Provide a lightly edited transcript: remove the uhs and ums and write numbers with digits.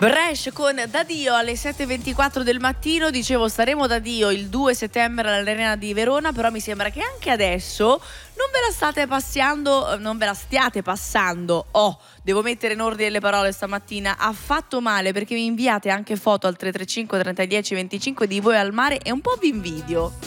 Brescia con Da Dio alle 7:24 del mattino. Dicevo, staremo da Dio il 2 settembre all'Arena di Verona, però mi sembra che anche adesso non ve la state passando, non ve la stiate passando. Devo mettere in ordine le parole stamattina. Affatto male, perché mi inviate anche foto al 335 30 10 25 di voi al mare e un po' vi invidio.